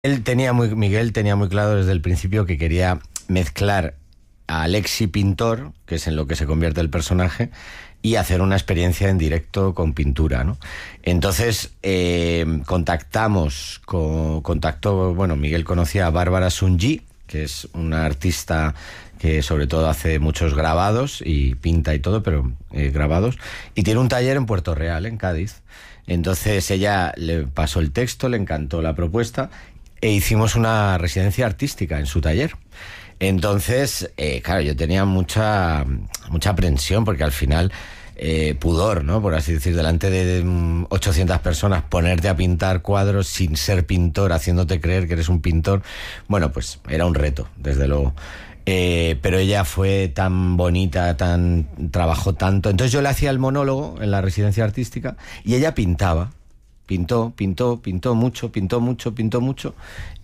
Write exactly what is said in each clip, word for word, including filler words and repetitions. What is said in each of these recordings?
Él tenía muy, Miguel tenía muy claro desde el principio que quería mezclar a Alexi pintor, que es en lo que se convierte el personaje, y hacer una experiencia en directo con pintura, ¿no? Entonces eh, contactamos, con, contactó, bueno, Miguel conocía a Bárbara Sunji, que es una artista que sobre todo hace muchos grabados y pinta y todo, pero eh, grabados, y tiene un taller en Puerto Real, en Cádiz. Entonces ella le pasó el texto, le encantó la propuesta e hicimos una residencia artística en su taller. Entonces, eh, claro, yo tenía mucha mucha aprensión porque al final, eh, pudor, ¿no? Por así decir, delante de ochocientas personas, ponerte a pintar cuadros sin ser pintor, haciéndote creer que eres un pintor, bueno, pues era un reto, desde luego. Eh, pero ella fue tan bonita, tan trabajó tanto. Entonces yo le hacía el monólogo en la residencia artística y ella pintaba. Pintó, pintó, pintó mucho, pintó mucho, pintó mucho.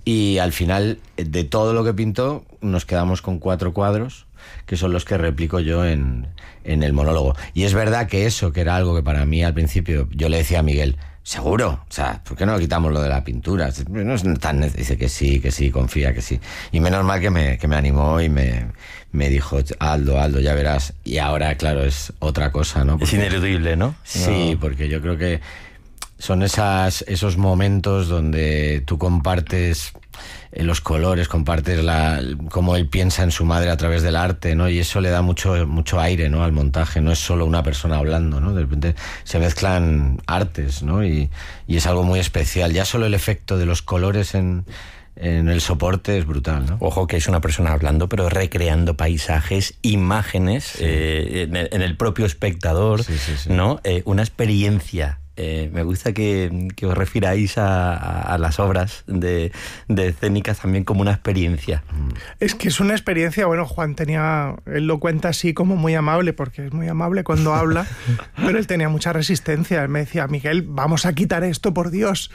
Y al final, de todo lo que pintó, nos quedamos con cuatro cuadros, que son los que replico yo en, en el monólogo. Y es verdad que eso, que era algo que para mí al principio, yo le decía a Miguel, ¿seguro? O sea, ¿por qué no quitamos lo de la pintura? No es tan necesario. Dice que sí, que sí, confía que sí. Y menos mal que me, que me animó y me, me dijo, Aldo, Aldo, ya verás. Y ahora, claro, es otra cosa, ¿no? Porque, es ineludible, ¿no? Sí, no. Porque yo creo que son esas, esos momentos donde tú compartes los colores, compartes la, cómo él piensa en su madre a través del arte, ¿no? Y eso le da mucho, mucho aire, ¿no? Al montaje. No es solo una persona hablando, ¿no? De repente se mezclan artes, ¿no? Y, y es algo muy especial. Ya solo el efecto de los colores en, en el soporte es brutal, ¿no? Ojo que es una persona hablando, pero recreando paisajes, imágenes, sí. eh, en, el, en el propio espectador, sí, sí, sí. ¿no? Eh, una experiencia. Eh, me gusta que, que os refiráis a, a, a las obras de, de escénicas también como una experiencia. Es que es una experiencia, bueno, Juan tenía, él lo cuenta así como muy amable, porque es muy amable cuando habla, pero él tenía mucha resistencia. Él me decía, Miguel, vamos a quitar esto, por Dios.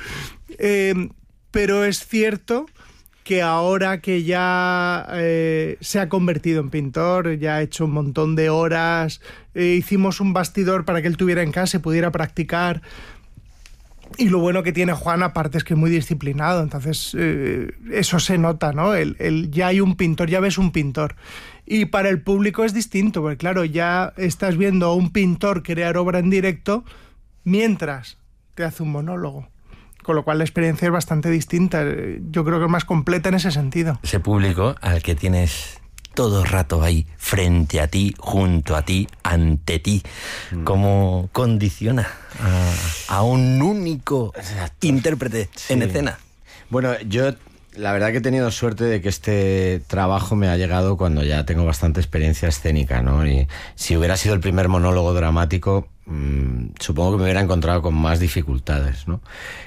Eh, pero es cierto que ahora que ya eh, se ha convertido en pintor, ya ha hecho un montón de horas, eh, hicimos un bastidor para que él tuviera en casa y pudiera practicar. Y lo bueno que tiene Juan, aparte, es que es muy disciplinado, entonces eh, eso se nota, ¿no? El, el, ya hay un pintor, ya ves un pintor. Y para el público es distinto, porque claro, ya estás viendo a un pintor crear obra en directo mientras te hace un monólogo. Con lo cual la experiencia es bastante distinta. Yo creo que es más completa en ese sentido. Ese público al que tienes todo el rato ahí, frente a ti, junto a ti, ante ti, mm. ¿cómo condiciona a, a un único Exacto. intérprete sí. en escena? Bueno, yo la verdad que he tenido suerte de que este trabajo me ha llegado cuando ya tengo bastante experiencia escénica, ¿no? Y si hubiera sido el primer monólogo dramático, mmm, supongo que me hubiera encontrado con más dificultades, ¿no?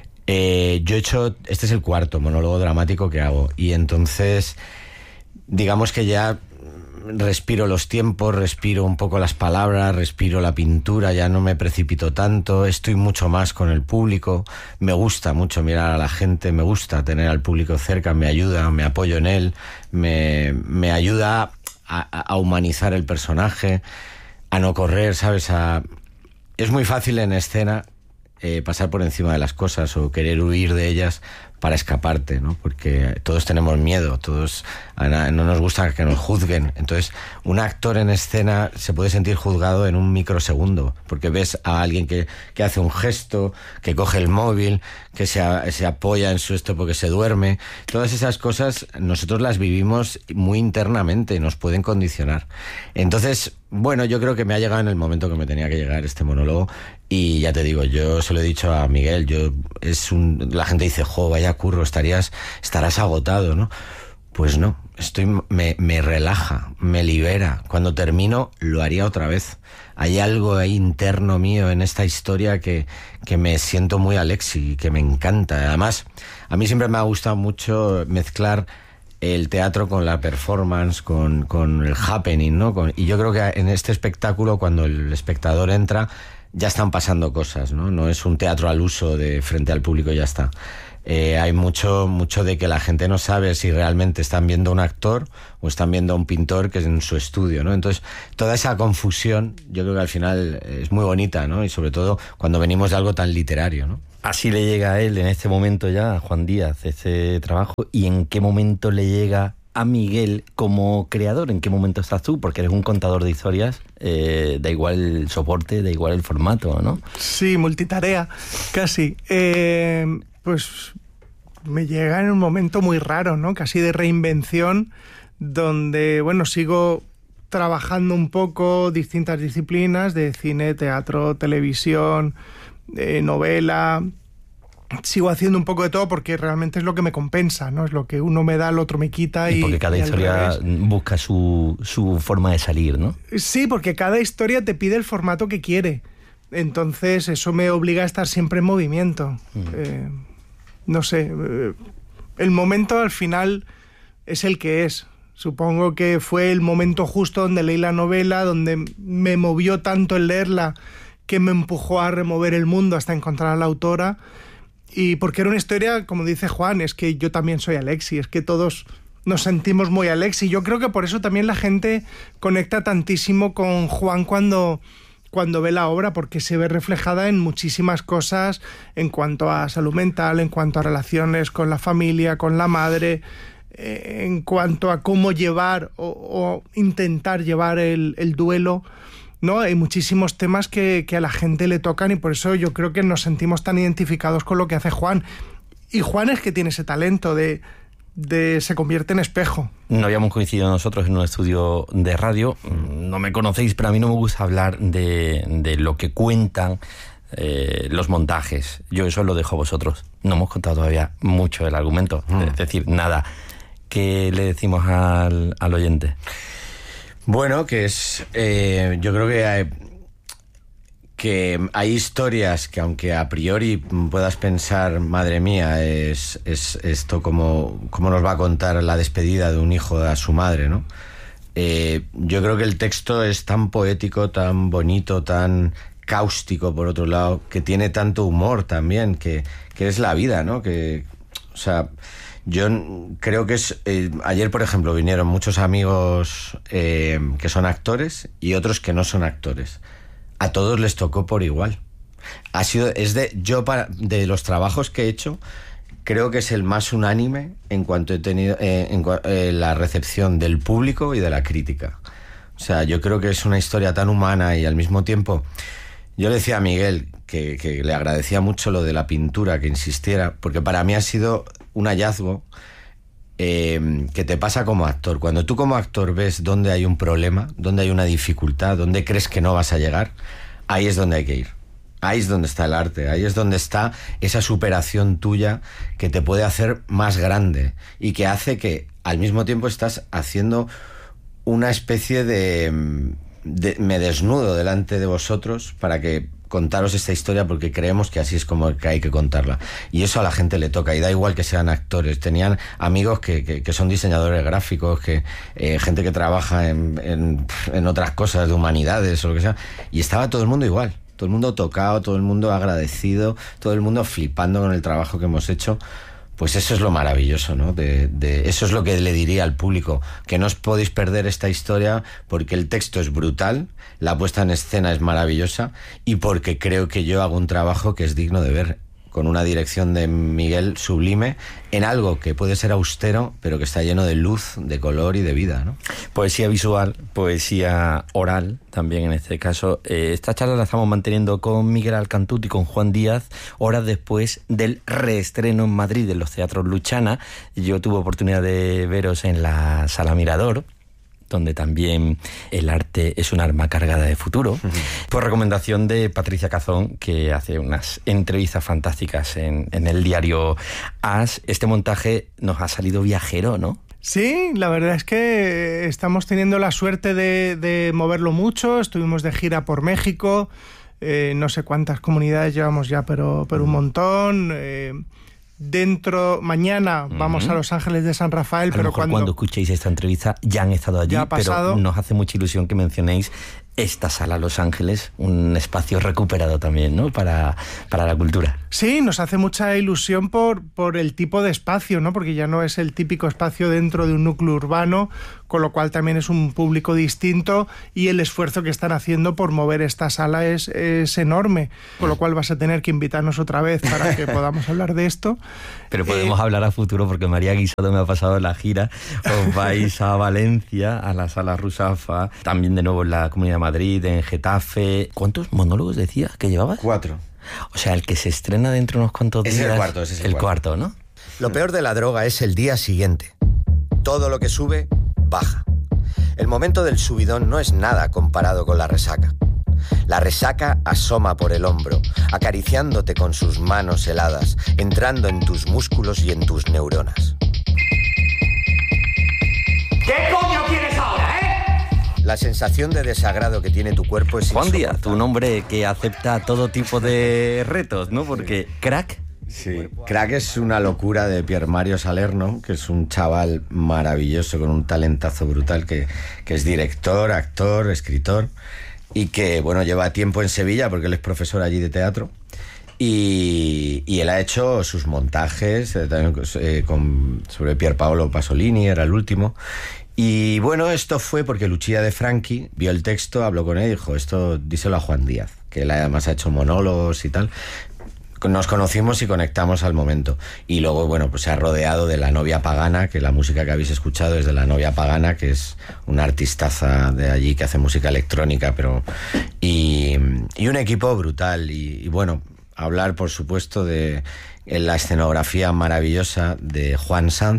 Eh, yo he hecho, este es el cuarto monólogo dramático que hago y entonces digamos que ya respiro los tiempos, respiro un poco las palabras, respiro la pintura, ya no me precipito tanto, estoy mucho más con el público, me gusta mucho mirar a la gente, me gusta tener al público cerca, me ayuda, me apoyo en él, me, me ayuda a, a humanizar el personaje, a no correr, ¿sabes? A... Es muy fácil en escena Eh, pasar por encima de las cosas o querer huir de ellas para escaparte, ¿no? Porque todos tenemos miedo, todos no nos gusta que nos juzguen. Entonces, un actor en escena se puede sentir juzgado en un microsegundo, porque ves a alguien que, que hace un gesto, que coge el móvil, que se, se apoya en su esto porque se duerme. Todas esas cosas nosotros las vivimos muy internamente, nos pueden condicionar. Entonces, bueno, yo creo que me ha llegado en el momento que me tenía que llegar este monólogo. Y ya te digo, yo se lo he dicho a Miguel, yo es un, la gente dice, jo, vaya curro, estarías, estarás agotado, ¿no? Pues no, estoy, me, me relaja, me libera. Cuando termino, lo haría otra vez. Hay algo ahí interno mío en esta historia que, que me siento muy Alexi, que me encanta. Además, a mí siempre me ha gustado mucho mezclar el teatro con la performance, con, con el happening, ¿no? Con, y yo creo que en este espectáculo, cuando el espectador entra, ya están pasando cosas, ¿no? No es un teatro al uso de frente al público y ya está. Eh, hay mucho, mucho de que la gente no sabe si realmente están viendo a un actor o están viendo a un pintor que es en su estudio, ¿no? Entonces, toda esa confusión, yo creo que al final es muy bonita, ¿no? Y sobre todo cuando venimos de algo tan literario, ¿no? así le llega a él en este momento ya, a Juan Díaz, este trabajo, y en qué momento le llega a Miguel como creador, ¿en qué momento estás tú? Porque eres un contador de historias, eh, da igual el soporte, da igual el formato, ¿no? Sí, multitarea, casi. Eh, pues me llega en un momento muy raro, ¿no? Casi de reinvención, donde, bueno, sigo trabajando un poco distintas disciplinas de cine, teatro, televisión, eh, novela. Sigo haciendo un poco de todo porque realmente es lo que me compensa, ¿no? Es lo que uno me da, el otro me quita. Y, y porque cada y historia busca su, su forma de salir, ¿no? Sí, porque cada historia te pide el formato que quiere. Entonces eso me obliga a estar siempre en movimiento. Mm. Eh, no sé, eh, el momento al final es el que es. Supongo que fue el momento justo donde leí la novela, donde me movió tanto el leerla que me empujó a remover el mundo hasta encontrar a la autora. Y porque era una historia, como dice Juan, es que yo también soy Alexi, es que todos nos sentimos muy Alexi. Yo creo que por eso también la gente conecta tantísimo con Juan cuando, cuando ve la obra, porque se ve reflejada en muchísimas cosas en cuanto a salud mental, en cuanto a relaciones con la familia, con la madre, eh, en cuanto a cómo llevar o, o intentar llevar el, el duelo, ¿no? Hay muchísimos temas que, que a la gente le tocan y por eso yo creo que nos sentimos tan identificados con lo que hace Juan. Y Juan es que tiene ese talento de, de se convierte en espejo. No habíamos coincidido nosotros en un estudio de radio. No me conocéis, pero a mí no me gusta hablar de, de lo que cuentan eh, los montajes. Yo eso lo dejo a vosotros. No hemos contado todavía mucho del argumento. Mm. Es decir, nada. ¿Qué le decimos al, al oyente? Bueno, que es... Eh, yo creo que hay, que hay historias que aunque a priori puedas pensar, madre mía, es, es esto como, como nos va a contar la despedida de un hijo a su madre, ¿no? Eh, yo creo que el texto es tan poético, tan bonito, tan cáustico, por otro lado, que tiene tanto humor también, que, que es la vida, ¿no? Que, o sea... Yo creo que es... Eh, ayer, por ejemplo, vinieron muchos amigos eh, que son actores y otros que no son actores. A todos les tocó por igual. Ha sido... Es de... Yo, para, de los trabajos que he hecho, creo que es el más unánime en cuanto he tenido... Eh, en eh, la recepción del público y de la crítica. O sea, yo creo que es una historia tan humana y al mismo tiempo... Yo le decía a Miguel que, que le agradecía mucho lo de la pintura, que insistiera, porque para mí ha sido un hallazgo eh, que te pasa como actor. Cuando tú como actor ves dónde hay un problema, dónde hay una dificultad, dónde crees que no vas a llegar, ahí es donde hay que ir. Ahí es donde está el arte, ahí es donde está esa superación tuya que te puede hacer más grande y que hace que al mismo tiempo estás haciendo una especie de... De, me desnudo delante de vosotros para que contaros esta historia porque creemos que así es como que hay que contarla y eso a la gente le toca y da igual que sean actores. Tenían amigos que, que, que son diseñadores gráficos, que eh, gente que trabaja en, en, en otras cosas de humanidades o lo que sea, y estaba todo el mundo igual, todo el mundo tocado, todo el mundo agradecido, todo el mundo flipando con el trabajo que hemos hecho. Pues eso es lo maravilloso, ¿no? De, de, eso es lo que le diría al público, que no os podéis perder esta historia porque el texto es brutal, la puesta en escena es maravillosa y porque creo que yo hago un trabajo que es digno de ver, con una dirección de Miguel sublime, en algo que puede ser austero, pero que está lleno de luz, de color y de vida, ¿no? Poesía visual, poesía oral, también en este caso. Eh, esta charla la estamos manteniendo con Miguel Alcantut y con Juan Díaz, horas después del reestreno en Madrid de los teatros Luchana. Yo tuve oportunidad de veros en la Sala Mirador, donde también el arte es un arma cargada de futuro, uh-huh. Por recomendación de Patricia Cazón, que hace unas entrevistas fantásticas en, en el diario As. Este montaje nos ha salido viajero, ¿no? Sí, la verdad es que estamos teniendo la suerte de, de moverlo mucho. Estuvimos de gira por México, eh, no sé cuántas comunidades llevamos ya, pero, pero un montón. Eh, Dentro, mañana vamos uh-huh. a Los Ángeles de San Rafael, a pero lo mejor cuando, cuando escuchéis esta entrevista ya han estado allí, pero nos hace mucha ilusión que mencionéis esta sala Los Ángeles un espacio recuperado también, ¿no? Para, para la cultura. Sí, nos hace mucha ilusión por, por el tipo de espacio, ¿no? Porque ya no es el típico espacio dentro de un núcleo urbano, con lo cual también es un público distinto y el esfuerzo que están haciendo por mover esta sala es, es enorme, con lo cual vas a tener que invitarnos otra vez para que podamos hablar de esto. Pero podemos eh, hablar a futuro porque María Guisado me ha pasado la gira. Os vais a Valencia, a la sala Rusafa, también de nuevo en la Comunidad de Madrid, en Getafe. ¿Cuántos monólogos decías que llevabas? Cuatro. O sea, el que se estrena dentro de unos cuantos días... Es el cuarto, ese es el, el cuarto. cuarto, ¿no? Lo peor de la droga es el día siguiente. Todo lo que sube, baja. El momento del subidón no es nada comparado con la resaca. La resaca asoma por el hombro, acariciándote con sus manos heladas, entrando en tus músculos y en tus neuronas. ¿Qué coño quieres ahora, eh? La sensación de desagrado que tiene tu cuerpo es Juan Díaz, tu nombre que acepta todo tipo de retos, ¿no? Porque Crack... Sí, Crack es una locura de Pier Mario Salerno, que es un chaval maravilloso con un talentazo brutal, que, que es director, actor, escritor, y que, bueno, lleva tiempo en Sevilla porque él es profesor allí de teatro. Y, y él ha hecho sus montajes eh, también eh, con, sobre Pier Paolo Pasolini, era el último. Y bueno, esto fue porque Lucia de Franchi vio el texto, habló con él y dijo, esto díselo a Juan Díaz, que él además ha hecho monólogos y tal. Nos conocimos y conectamos al momento. Y luego, bueno, pues se ha rodeado de La Novia Pagana, que la música que habéis escuchado es de La Novia Pagana, que es una artistaza de allí que hace música electrónica, pero... Y, y un equipo brutal. Y, y bueno, hablar, por supuesto, de la escenografía maravillosa de Juan Sanz,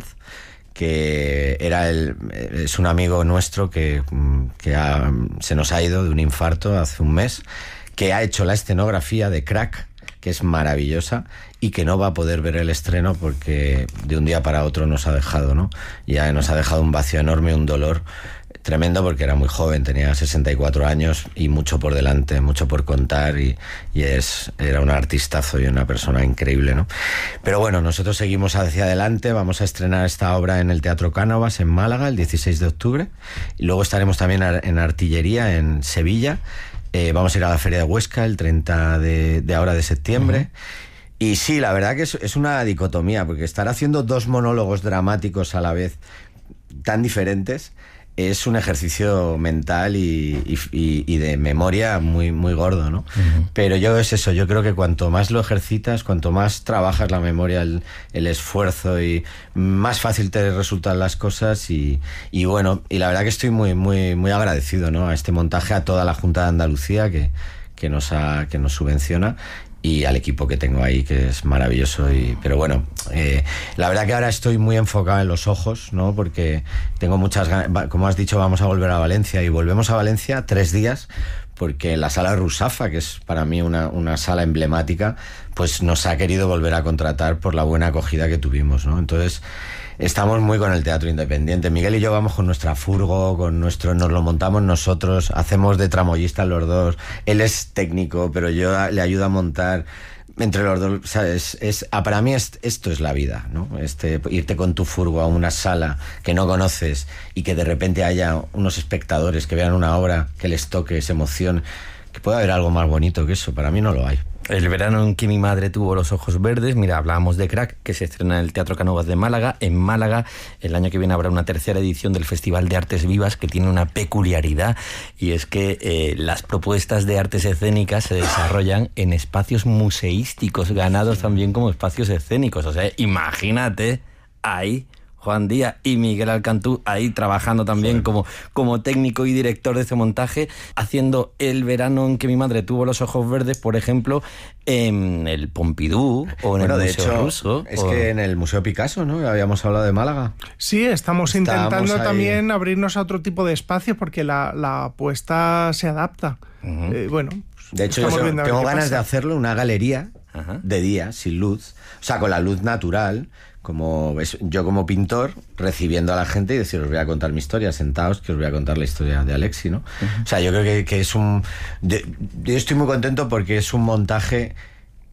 que era el, es un amigo nuestro que, que ha, se nos ha ido de un infarto hace un mes, que ha hecho la escenografía de Crack, que es maravillosa y que no va a poder ver el estreno porque de un día para otro nos ha dejado, ¿no? Ya nos ha dejado un vacío enorme, un dolor tremendo porque era muy joven, tenía sesenta y cuatro años y mucho por delante, mucho por contar y, y es, era un artistazo y una persona increíble, ¿no? Pero bueno, nosotros seguimos hacia adelante, vamos a estrenar esta obra en el Teatro Cánovas en Málaga el dieciséis de octubre y luego estaremos también en Artillería en Sevilla. Eh, vamos a ir a la Feria de Huesca el treinta de, de ahora de septiembre. Uh-huh. Y sí, la verdad que es, es una dicotomía, porque estar haciendo dos monólogos dramáticos a la vez tan diferentes es un ejercicio mental y, y, y de memoria muy, muy gordo, ¿no? Uh-huh. Pero yo es eso, yo creo que cuanto más lo ejercitas, cuanto más trabajas la memoria, el, el esfuerzo, y más fácil te resultan las cosas y, y bueno, y la verdad que estoy muy, muy, muy agradecido, ¿no? A este montaje, a toda la Junta de Andalucía que, que, nos, ha, que nos subvenciona, y al equipo que tengo ahí, que es maravilloso. Y, pero bueno, eh, la verdad que ahora estoy muy enfocado en los ojos, ¿no? Porque tengo muchas ganas, como has dicho, vamos a volver a Valencia, y volvemos a Valencia tres días, porque la sala Rusafa, que es para mí una, una sala emblemática, pues nos ha querido volver a contratar por la buena acogida que tuvimos, ¿no? Entonces estamos muy con el teatro independiente. Miguel y yo vamos con nuestra furgo, con nuestro, nos lo montamos nosotros, hacemos de tramoyistas los dos. Él es técnico, pero yo le ayudo a montar. Entre los dos, ¿sabes? Es, ah, para mí es, esto es la vida, ¿no? Este, irte con tu furgo a una sala que no conoces y que de repente haya unos espectadores que vean una obra que les toque, esa emoción, que pueda haber algo más bonito que eso. Para mí no lo hay. El verano en que mi madre tuvo los ojos verdes, mira, hablábamos de Crack, que se estrena en el Teatro Cánovas de Málaga. En Málaga, el año que viene habrá una tercera edición del Festival de Artes Vivas, que tiene una peculiaridad, y es que eh, las propuestas de artes escénicas se desarrollan en espacios museísticos, ganados también como espacios escénicos. O sea, imagínate ahí Juan Díaz y Miguel Alcantú ahí trabajando también como, como técnico y director de ese montaje, haciendo el verano en que mi madre tuvo los ojos verdes, por ejemplo, en el Pompidou o en bueno, el de Museo hecho, Ruso. Es o... que en el Museo Picasso, ¿no? Habíamos hablado de Málaga. Sí, estamos intentando Estábamos también abrirnos a otro tipo de espacios porque la, la apuesta se adapta. Uh-huh. Eh, bueno, pues de hecho, yo tengo ganas pasa. de hacerlo una galería uh-huh. de día, sin luz, o sea, con la luz natural, como yo como pintor, recibiendo a la gente y decir, os voy a contar mi historia, sentaos, que os voy a contar la historia de Alexi, ¿no? Uh-huh. O sea, yo creo que, que es un... De, yo estoy muy contento porque es un montaje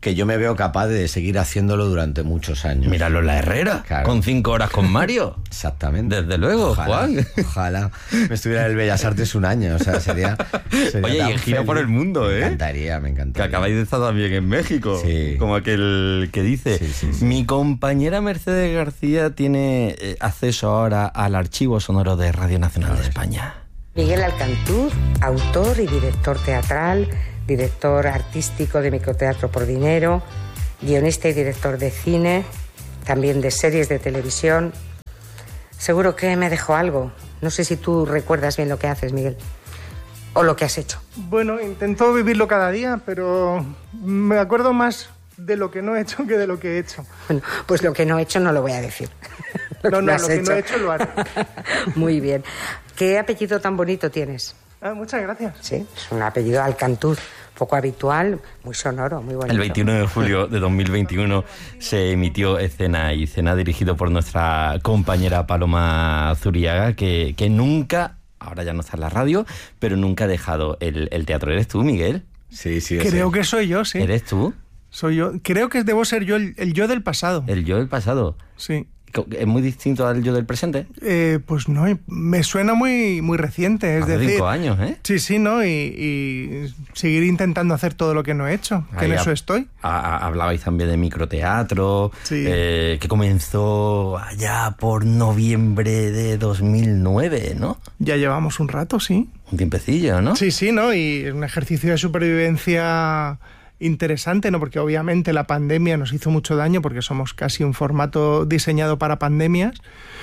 que yo me veo capaz de seguir haciéndolo durante muchos años. Míralo la Herrera, claro. Con cinco horas con Mario. Exactamente. Desde luego, ojalá, Juan. Ojalá me estuviera en el Bellas Artes un año, o sea, sería... sería Oye, y en gira por el mundo, ¿eh? Me encantaría, me encantaría. Que acabáis de estar también en México, sí. Como aquel que dice. Sí, sí, sí. Mi compañera Mercedes García tiene eh, acceso ahora al archivo sonoro de Radio Nacional de España. Miguel Alcantús, autor y director teatral, director artístico de Microteatro por Dinero, guionista y director de cine, también de series de televisión. Seguro que me dejó algo. No sé si tú recuerdas bien lo que haces, Miguel, o lo que has hecho. Bueno, intento vivirlo cada día, pero me acuerdo más de lo que no he hecho que de lo que he hecho. Bueno, pues lo que no he hecho no lo voy a decir. Lo no, no, lo que no he hecho lo haré. Muy bien. ¿Qué apellido tan bonito tienes? Ah, muchas gracias. Sí, es un apellido Alcantús, poco habitual, muy sonoro, muy bonito. El veintiuno de julio de dos mil veintiuno se emitió Escena y Cena, dirigido por nuestra compañera Paloma Zuriaga, que, que nunca, ahora ya no está en la radio, pero nunca ha dejado el, el teatro. ¿Eres tú, Miguel? Sí, sí. Creo que soy yo, sí. ¿Eres tú? Soy yo. Creo que debo ser yo el, el yo del pasado. El yo del pasado. Sí. ¿Es muy distinto al yo del presente? Eh, pues no, me suena muy, muy reciente. Es Hace decir, cinco años, ¿eh? Sí, sí, ¿no? Y, y seguir intentando hacer todo lo que no he hecho, que Ahí en eso ha, estoy. A, hablabais también de microteatro, sí. eh, que comenzó allá por noviembre de dos mil nueve, ¿no? Ya llevamos un rato, sí. Un tiempecillo, ¿no? Sí, sí, ¿no? Y un ejercicio de supervivencia interesante, ¿no? Porque obviamente la pandemia nos hizo mucho daño porque somos casi un formato diseñado para pandemias,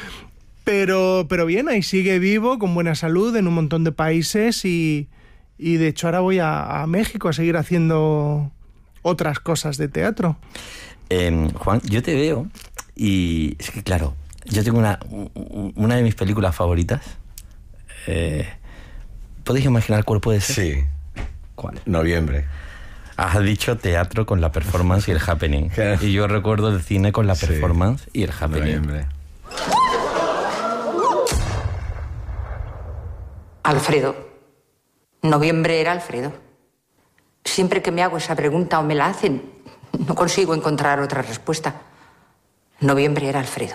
pero, pero bien, ahí sigue vivo, con buena salud en un montón de países y, y de hecho ahora voy a, a México a seguir haciendo otras cosas de teatro. Eh, Juan, yo te veo y es que claro, yo tengo una, una de mis películas favoritas. Eh, ¿Podéis imaginar cuál puede ser? Sí. ¿Cuál? Noviembre. Has dicho teatro con la performance y el happening. Claro. Y yo recuerdo el cine con la performance sí. y el happening. Noviembre. Alfredo. Noviembre era Alfredo. Siempre que me hago esa pregunta o me la hacen, no consigo encontrar otra respuesta. Noviembre era Alfredo.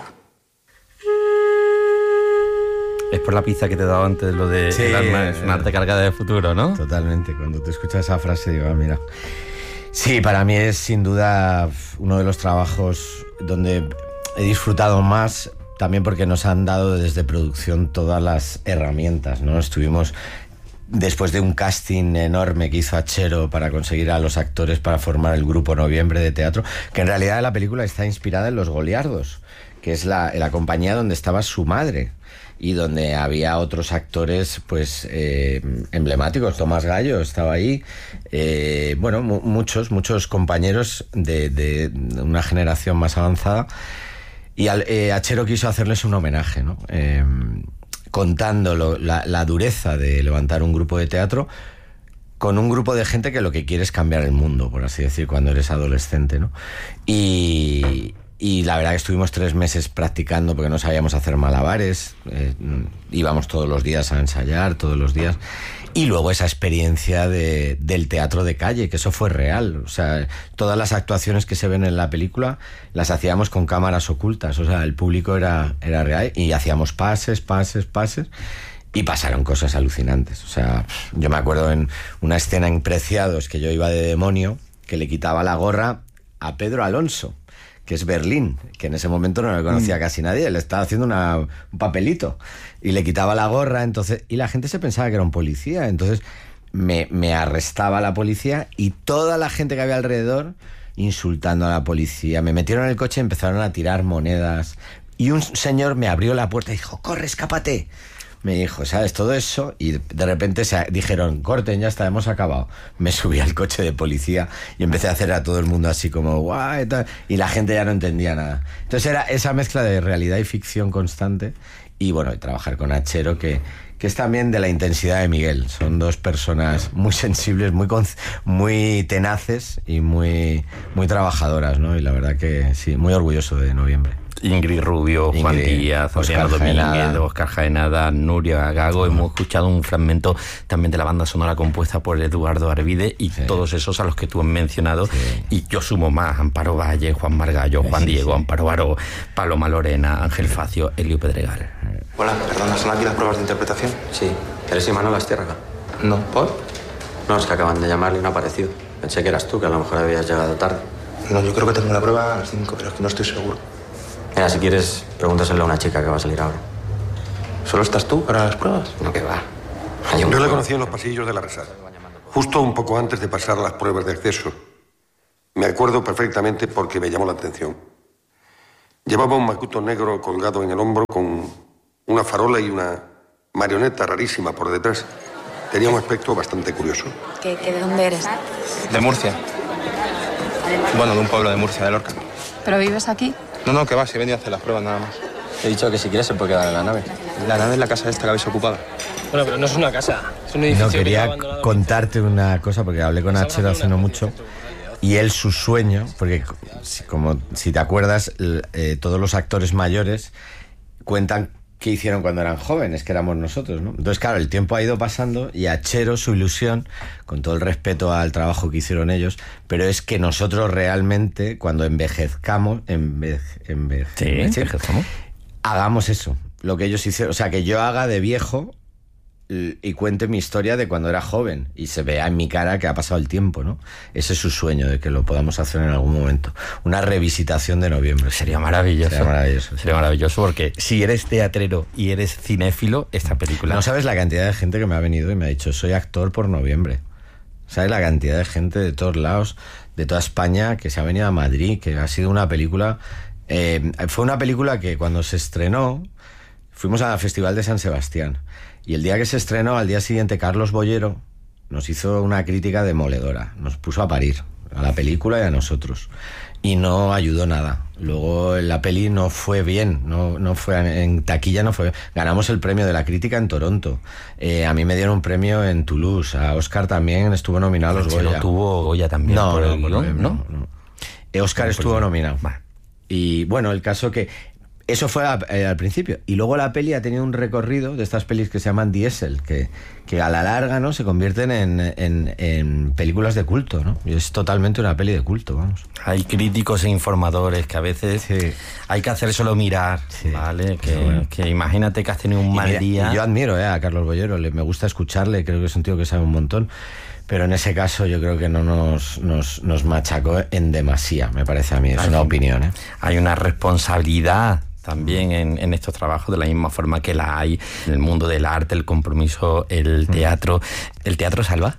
Es por la pizza que te he dado antes, lo de sí, el alma es un arte cargada de futuro, ¿no? Totalmente. Cuando te escuchas esa frase digo, ah, mira. Sí, para mí es sin duda uno de los trabajos donde he disfrutado más, también porque nos han dado desde producción todas las herramientas, ¿no? Estuvimos después de un casting enorme que hizo Achero para conseguir a los actores para formar el grupo Noviembre de teatro, que en realidad la película está inspirada en Los Goliardos, que es la, la compañía donde estaba su madre y donde había otros actores pues eh, emblemáticos. Tomás Gallo estaba ahí, eh, bueno, mu- muchos, muchos compañeros de, de una generación más avanzada, y al, eh, Achero quiso hacerles un homenaje, ¿no? Eh, contando lo, la, la dureza de levantar un grupo de teatro con un grupo de gente que lo que quiere es cambiar el mundo, por así decir, cuando eres adolescente, ¿no? Y... Y la verdad que estuvimos tres meses practicando porque no sabíamos hacer malabares, eh, íbamos todos los días a ensayar, todos los días. Y luego esa experiencia de, del teatro de calle, que eso fue real. O sea, todas las actuaciones que se ven en la película las hacíamos con cámaras ocultas. O sea, el público era, era real y hacíamos pases, pases, pases. Y pasaron cosas alucinantes. O sea, yo me acuerdo en una escena en Preciados que yo iba de demonio, que le quitaba la gorra a Pedro Alonso, que es Berlín, que en ese momento no le conocía casi nadie, le estaba haciendo una, un papelito y le quitaba la gorra, entonces y la gente se pensaba que era un policía, entonces me, me arrestaba la policía y toda la gente que había alrededor insultando a la policía, me metieron en el coche y empezaron a tirar monedas y un señor me abrió la puerta y dijo, corre, escápate. Me dijo, ¿sabes? Todo eso, y de repente se dijeron, corten, ya está, hemos acabado. Me subí al coche de policía y empecé a hacer a todo el mundo así como, guau, y tal, y la gente ya no entendía nada. Entonces era esa mezcla de realidad y ficción constante, y bueno, y trabajar con Achero, que, que es también de la intensidad de Miguel. Son dos personas muy sensibles, muy, muy tenaces y muy, muy trabajadoras, ¿no? Y la verdad que sí, muy orgulloso de Noviembre. Ingrid Rubio, Ingrid, Juan Díaz, Adriano Domínguez, Óscar Jaenada, Nuria Gago. Sí. Hemos escuchado un fragmento también de la banda sonora compuesta por Eduardo Arvide y sí. todos esos a los que tú has mencionado. Sí. Y yo sumo más: Amparo Valle, Juan Margallo, Juan sí, Diego, sí. Amparo Baró, Paloma Lorena, Ángel Facio, Elio Pedregal. Hola, perdona, ¿son aquí las pruebas de interpretación? Sí. ¿Eres Imanol Astiérraga? No. ¿Por? No, es que acaban de llamarle y no ha aparecido. Pensé que eras tú, que a lo mejor habías llegado tarde. No, yo creo que tengo la prueba a las cinco, pero es que no estoy seguro. Mira, si quieres, pregúntaselo a una chica que va a salir ahora. ¿Solo estás tú para las pruebas? No, que va. Yo le conocí en los pasillos de la Resaca, justo un poco antes de pasar las pruebas de acceso. Me acuerdo perfectamente porque me llamó la atención. Llevaba un macuto negro colgado en el hombro con una farola y una marioneta rarísima por detrás. Tenía un aspecto bastante curioso. ¿Qué, qué, ¿De dónde eres? De Murcia. Bueno, de un pueblo de Murcia, de Lorca. ¿Pero vives aquí? No, no, que va, si he venido a hacer las pruebas nada más. He dicho que si quieres se puede quedar en la nave. La nave es la casa esta que habéis ocupado. Bueno, pero no es una casa, es un edificio. No, quería que contarte una cosa, porque hablé con Achero hace no mucho, y él su sueño, porque como si te acuerdas, eh, todos los actores mayores cuentan qué hicieron cuando eran jóvenes, que éramos nosotros, ¿no? Entonces, claro, el tiempo ha ido pasando y Achero, su ilusión, con todo el respeto al trabajo que hicieron ellos, pero es que nosotros realmente, cuando envejezcamos, enve, enve, sí, envejezcamos, hagamos eso, lo que ellos hicieron. O sea, que yo haga de viejo y cuente mi historia de cuando era joven y se vea en mi cara que ha pasado el tiempo, ¿no? Ese es su sueño, de que lo podamos hacer en algún momento. Una revisitación de Noviembre. Sería maravilloso. Sería maravilloso. Sería maravilloso porque si eres teatrero y eres cinéfilo, esta película... No sabes la cantidad de gente que me ha venido y me ha dicho, soy actor por Noviembre. ¿Sabes la cantidad de gente de todos lados, de toda España, que se ha venido a Madrid, que ha sido una película... Eh, fue una película que cuando se estrenó, fuimos al Festival de San Sebastián. Y el día que se estrenó, al día siguiente, Carlos Bollero nos hizo una crítica demoledora. Nos puso a parir, a la película y a nosotros. Y no ayudó nada. Luego la peli no fue bien, no, no fue en taquilla, no fue bien. Ganamos el premio de la crítica en Toronto. Eh, a mí me dieron un premio en Toulouse. A Oscar también estuvo nominado a los Goya. ¿No tuvo Goya también? No, por no, el, por ¿no? El, no, no. Eh, Oscar estuvo nominado. Vale. Y bueno, el caso que... Eso fue a, eh, al principio. Y luego la peli ha tenido un recorrido de estas pelis que se llaman diésel, que, que a la larga, ¿no?, se convierten en, en, en películas de culto, ¿no? Y es totalmente una peli de culto, vamos. Hay críticos e informadores que a veces sí. hay que hacer solo mirar, sí. ¿vale? Que, bueno. que imagínate que has tenido un mal mira, día. Yo admiro eh, a Carlos Bollero, le, me gusta escucharle, creo que es un tío que sabe un montón. Pero en ese caso yo creo que no nos, nos, nos machacó en demasía, me parece a mí, es hay, una opinión, ¿eh? Hay una responsabilidad también en, en estos trabajos, de la misma forma que la hay en el mundo del arte, el compromiso, el teatro. ¿El teatro salva?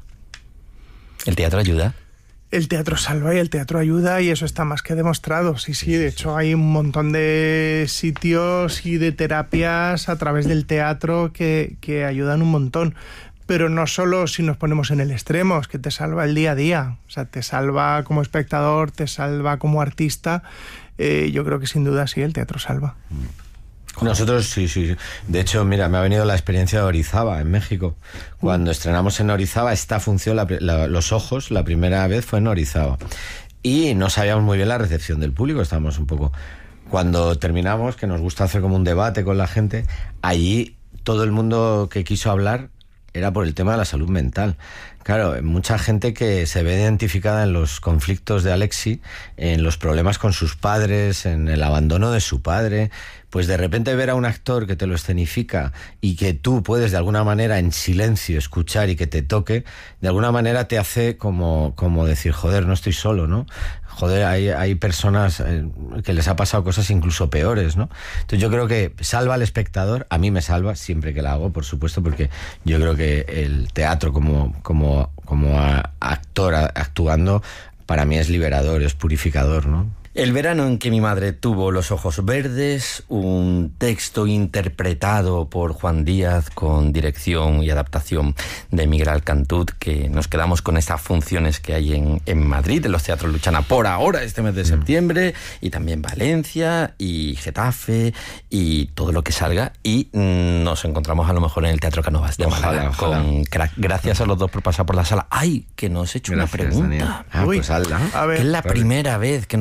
¿El teatro ayuda? El teatro salva y el teatro ayuda, y eso está más que demostrado. Sí, sí, de hecho hay un montón de sitios y de terapias a través del teatro que, que ayudan un montón. Pero no solo si nos ponemos en el extremo, es que te salva el día a día. O sea, te salva como espectador, te salva como artista. Eh, yo creo que sin duda sí, el teatro salva. Nosotros sí, sí. De hecho, mira, me ha venido la experiencia de Orizaba, en México. Cuando uh. estrenamos en Orizaba esta función, la, la, Los Ojos, la primera vez fue en Orizaba. Y no sabíamos muy bien la recepción del público, estábamos un poco... Cuando terminamos, que nos gusta hacer como un debate con la gente, allí todo el mundo que quiso hablar era por el tema de la salud mental. Claro, mucha gente que se ve identificada en los conflictos de Alexi, en los problemas con sus padres, en el abandono de su padre, pues de repente ver a un actor que te lo escenifica y que tú puedes de alguna manera en silencio escuchar y que te toque, de alguna manera te hace como, como decir, joder, no estoy solo, ¿no? Joder, hay, hay personas eh, que les ha pasado cosas incluso peores, ¿no? Entonces yo creo que salva al espectador, a mí me salva siempre que la hago, por supuesto, porque yo creo que el teatro como, como, como actor actuando, para mí es liberador, es purificador, ¿no? El verano en que mi madre tuvo los ojos verdes, un texto interpretado por Juan Díaz con dirección y adaptación de Miguel Alcantut, que nos quedamos con estas funciones que hay en, en Madrid, en los teatros Luchana por ahora, este mes de septiembre, y también Valencia y Getafe y todo lo que salga, y mmm, nos encontramos a lo mejor en el Teatro Cánovas de Málaga con crack. Gracias a los dos por pasar por la sala. ¡Ay, que nos he hecho Gracias, una pregunta! Ah, pues, Uy, a ver, que es la claro. primera vez que nos encontramos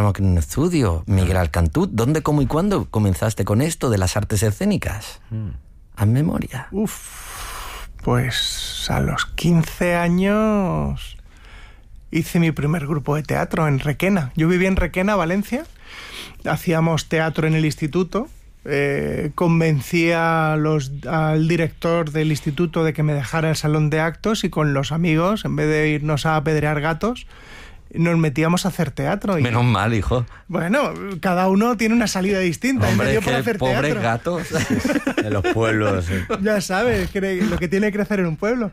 encontramos aquí en un estudio. Miguel Alcantú, ¿dónde, cómo y cuándo comenzaste con esto de las artes escénicas? Mm. ¿Haz memoria? Uf, pues a los quince años hice mi primer grupo de teatro en Requena. Yo vivía en Requena, Valencia. Hacíamos teatro en el instituto. Eh, convencí a los, al director del instituto de que me dejara el salón de actos y con los amigos, en vez de irnos a apedrear gatos, nos metíamos a hacer teatro. Y, menos mal, hijo. Bueno, cada uno tiene una salida distinta. Hombre, y me dio es por que hacer pobres teatro. gatos en los pueblos. Sí. Ya sabes, lo que tiene que crecer en un pueblo.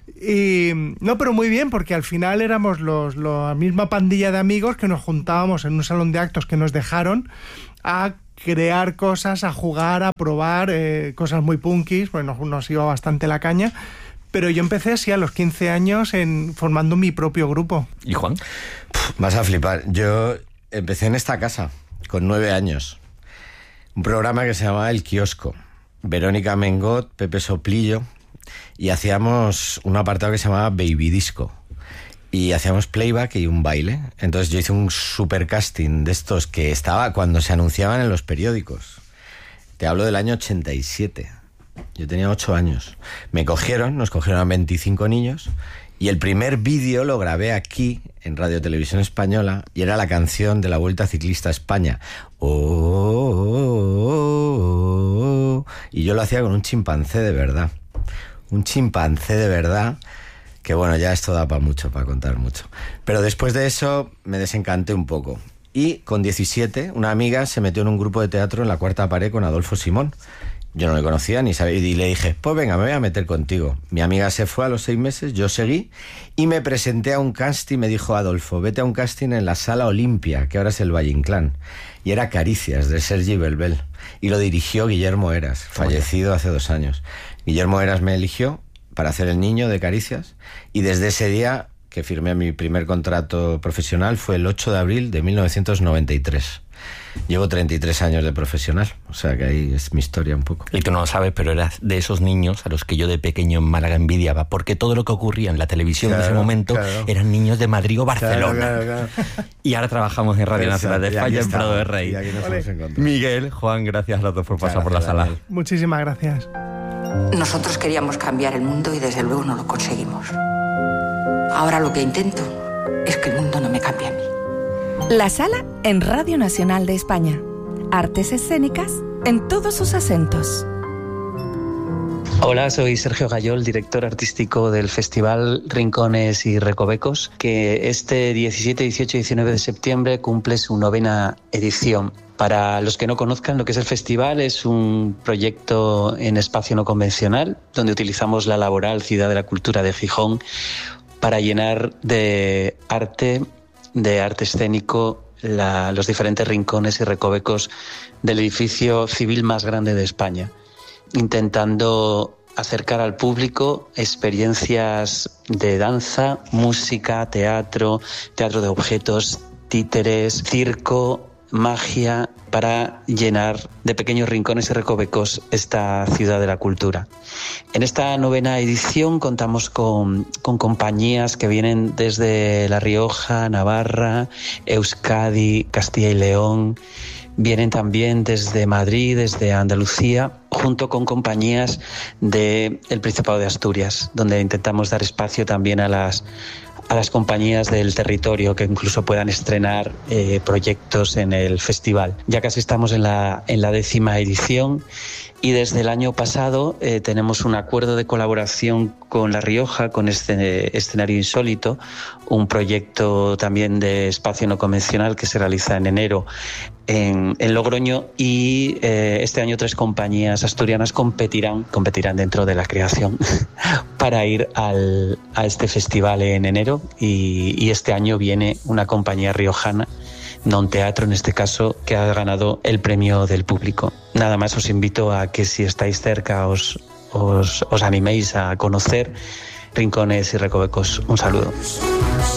Y no, pero muy bien, porque al final éramos los, los, la misma pandilla de amigos que nos juntábamos en un salón de actos que nos dejaron a crear cosas, a jugar, a probar, eh, cosas muy punkis, bueno, nos iba bastante la caña. Pero yo empecé así a los quince años en, formando mi propio grupo. ¿Y Juan? Vas a flipar. Yo empecé en esta casa, con nueve años. Un programa que se llamaba El Kiosco. Verónica Mengot, Pepe Soplillo. Y hacíamos un apartado que se llamaba Baby Disco. Y hacíamos playback y un baile. Entonces yo hice un super casting de estos que estaba cuando se anunciaban en los periódicos. Te hablo del año ochenta y siete. Yo tenía ocho años. Me cogieron, nos cogieron a veinticinco niños y el primer vídeo lo grabé aquí en Radio Televisión Española y era la canción de la Vuelta Ciclista a España. Oh, oh, oh, oh, oh. Y yo lo hacía con un chimpancé de verdad. Un chimpancé de verdad que bueno, ya esto da para mucho, para contar mucho. Pero después de eso me desencanté un poco. Y con diecisiete una amiga se metió en un grupo de teatro en La Cuarta Pared con Adolfo Simón. Yo no le conocía ni sabía y le dije, pues venga, me voy a meter contigo. Mi amiga se fue a los seis meses, yo seguí y me presenté a un casting. Me dijo Adolfo, vete a un casting en la Sala Olimpia, que ahora es el Valle Inclán. Y era Caricias, de Sergi Belbel. Y lo dirigió Guillermo Heras, fallecido hace dos años. Guillermo Heras me eligió para hacer el niño de Caricias y desde ese día que firmé mi primer contrato profesional fue el ocho de abril de mil novecientos noventa y tres. Llevo treinta y tres años de profesional, o sea que ahí es mi historia un poco. Y tú no lo sabes, pero eras de esos niños a los que yo de pequeño en Málaga envidiaba, porque todo lo que ocurría en la televisión claro, en ese momento claro. eran niños de Madrid o Barcelona. Claro, claro, claro. Y ahora trabajamos en Radio Nacional de España, en Prado de Rey. Miguel, Juan, gracias a los dos por pasar claro, por la claro, sala. Claro. Muchísimas gracias. Nosotros queríamos cambiar el mundo y desde luego no lo conseguimos. Ahora lo que intento es que el mundo no me cambie a mí. La Sala en Radio Nacional de España. Artes escénicas en todos sus acentos. Hola, soy Sergio Gayol, director artístico del Festival Rincones y Recovecos, que este diecisiete, dieciocho y diecinueve de septiembre cumple su novena edición. Para los que no conozcan lo que es el festival, es un proyecto en espacio no convencional, donde utilizamos la laboral Ciudad de la Cultura de Gijón para llenar de arte, de arte escénico, la, los diferentes rincones y recovecos del edificio civil más grande de España, intentando acercar al público experiencias de danza, música, teatro, teatro de objetos, títeres, circo, magia, para llenar de pequeños rincones y recovecos esta ciudad de la cultura. En esta novena edición contamos con, con compañías que vienen desde La Rioja, Navarra, Euskadi, Castilla y León. Vienen también desde Madrid, desde Andalucía, junto con compañías del Principado de Asturias, donde intentamos dar espacio también a las a las compañías del territorio que incluso puedan estrenar eh, proyectos en el festival. Ya casi estamos en la, en la décima edición y desde el año pasado eh, tenemos un acuerdo de colaboración con La Rioja, con este escenario insólito, un proyecto también de espacio no convencional que se realiza en enero en, en Logroño y eh, este año tres compañías asturianas competirán, competirán dentro de la creación para ir al, a este festival en enero y, y este año viene una compañía riojana, Non Teatro en este caso, que ha ganado el premio del público. Nada más os invito a que si estáis cerca os, os, os animéis a conocer Rincones y Recovecos. Un saludo.